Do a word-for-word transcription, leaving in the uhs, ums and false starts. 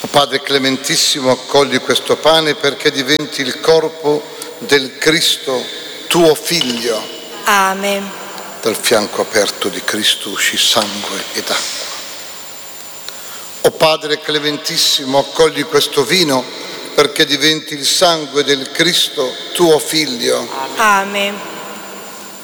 Padre clementissimo, accogli questo pane perché diventi il corpo del Cristo, tuo Figlio. Amen. Dal fianco aperto di Cristo uscì sangue ed acqua. O Padre clementissimo, accogli questo vino perché diventi il sangue del Cristo, tuo Figlio. Amen.